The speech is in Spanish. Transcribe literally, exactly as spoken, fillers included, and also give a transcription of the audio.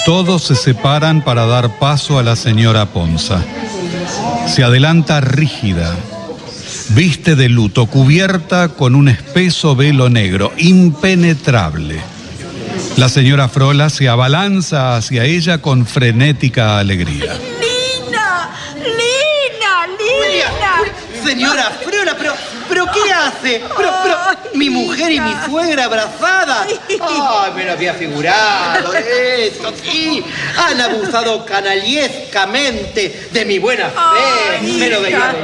Todos se separan para dar paso a la señora Ponza. Se adelanta rígida, viste de luto, cubierta con un espeso velo negro, impenetrable. La señora Frola se abalanza hacia ella con frenética alegría. ¡Lina! ¡Lina! ¡Lina! Señora Frola, pero, pero ¿qué hace? Pero, pero, mi mujer y mi suegra abrazadas. Ay, me lo había figurado esto, sí. Han abusado canaliescamente de mi buena fe. Me lo veía.